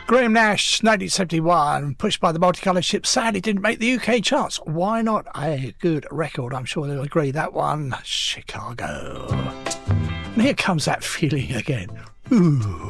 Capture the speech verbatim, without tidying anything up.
Graham Nash, nineteen seventy-one, Pushed by the Multicolour Ship, sadly didn't make the U K charts. Why not? A good record, I'm sure they'll agree. That one, Chicago. And here comes that feeling again. Ooh.